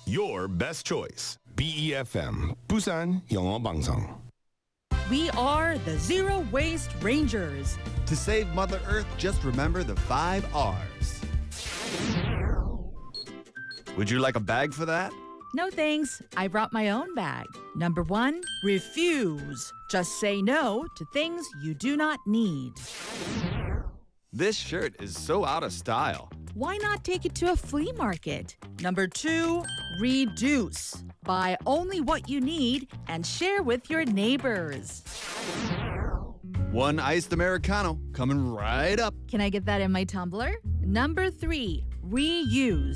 your best choice. BEFM, Busan 영어 방송. We are the Zero Waste Rangers. To save Mother Earth, just remember the 5 R's. Would you like a bag for that? No thanks. I brought my own bag. Number 1, refuse. Just say no to things you do not need. This shirt is so out of style. Why not take it to a flea market? Number 2, reduce. Buy only what you need and share with your neighbors. 1 iced Americano coming right up. Can I get that in my tumbler? Number 3, reuse.